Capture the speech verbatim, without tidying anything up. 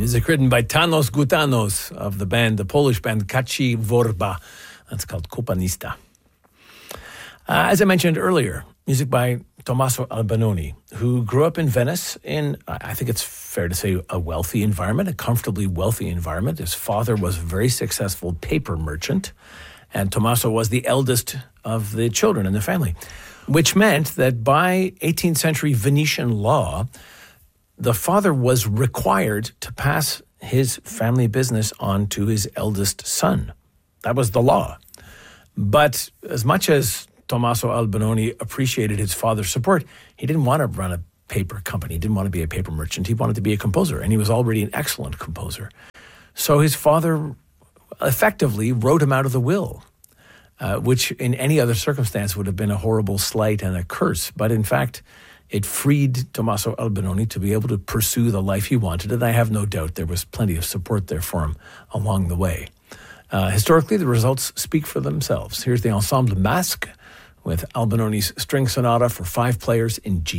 Music written by Tanos Gutanos of the band, the Polish band Kaci Worba. That's called Kopanista. Uh, as I mentioned earlier, music by Tommaso Albinoni, who grew up in Venice in, I think it's fair to say, a wealthy environment, a comfortably wealthy environment. His father was a very successful paper merchant, and Tommaso was the eldest of the children in the family, which meant that by eighteenth century Venetian law, the father was required to pass his family business on to his eldest son. That was the law. But as much as Tommaso Albinoni appreciated his father's support, he didn't want to run a paper company. He didn't want to be a paper merchant. He wanted to be a composer, and he was already an excellent composer. So his father effectively wrote him out of the will, uh, which in any other circumstance would have been a horrible slight and a curse. But in fact, it freed Tommaso Albinoni to be able to pursue the life he wanted, and I have no doubt there was plenty of support there for him along the way. Uh, historically, the results speak for themselves. Here's the Ensemble Masque with Albinoni's String Sonata for five players in G.